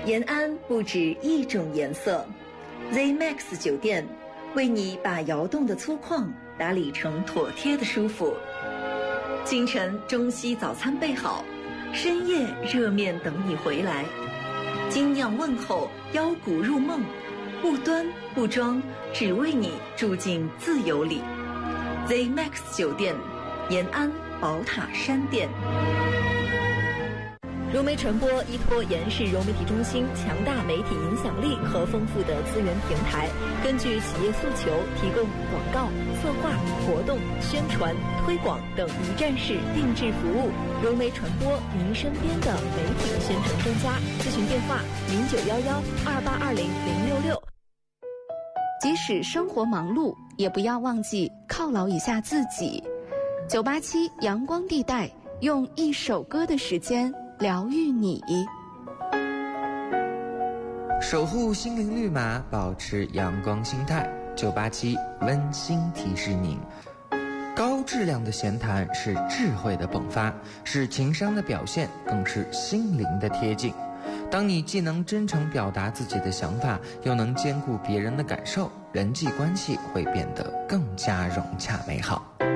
延安不止一种颜色 ，ZMAX 酒店为你把窑洞的粗犷打理成妥帖的舒服。清晨中西早餐备好，深夜热面等你回来。精酿问候，腰鼓入梦，不端不装，只为你住进自由里。ZMAX 酒店，延安宝塔山店。融媒传播依托延世融媒体中心强大媒体影响力和丰富的资源平台，根据企业诉求提供广告、策划、活动、宣传、推广等一站式定制服务。融媒传播，您身边的媒体宣传专家。咨询电话：0911282066。 即使生活忙碌，也不要忘记犒劳一下自己。987阳光地带，用一首歌的时间疗愈你， 守护心灵绿码，保持阳光心态。987温馨提示您，高质量的闲谈是智慧的迸发，是情商的表现，更是心灵的贴近。当你既能真诚表达自己的想法，又能兼顾别人的感受，人际关系会变得更加融洽美好。